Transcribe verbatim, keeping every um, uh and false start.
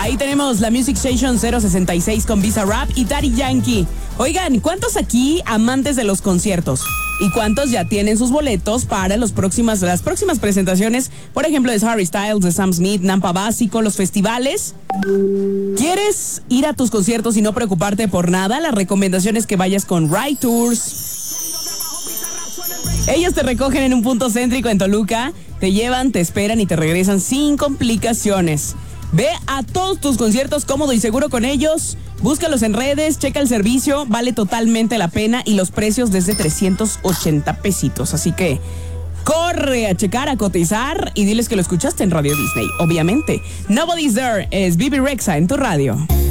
Ahí tenemos la Music Station cero sesenta y seis con Bizarrap y Daddy Yankee. Oigan, ¿cuántos aquí amantes de los conciertos? ¿Y cuántos ya tienen sus boletos para los próximas, las próximas presentaciones? Por ejemplo, de Harry Styles, de Sam Smith, Nampa Básico, los festivales. ¿Quieres ir a tus conciertos y no preocuparte por nada? La recomendación es que vayas con Ride Tours. Ellos te recogen en un punto céntrico en Toluca, te llevan, te esperan y te regresan sin complicaciones. Ve a todos tus conciertos cómodo y seguro con ellos. Búscalos en redes, checa el servicio, vale totalmente la pena y los precios desde trescientos ochenta pesitos. Así que corre a checar, a cotizar y diles que lo escuchaste en Radio Disney, obviamente. Nobody's There es Bibi Rexha en tu radio.